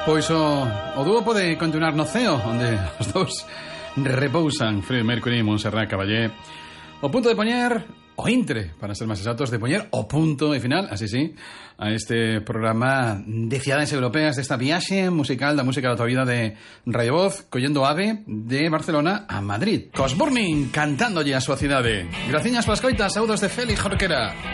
Pois o dúo pode continuar no ceo, onde os dous repousan Freddie Mercury e Montserrat Caballé. O punto de poñer, o intre, para ser máis exactos, de poñer o punto e final, así sí, a este programa de cidades europeas, desta viaxe musical da música da tua vida de Radio Voz, collendo ave de Barcelona a Madrid. Cos Burning cantándolle a súa cidade. Graciñas pola escoita, saúdos de Félix Jorquera.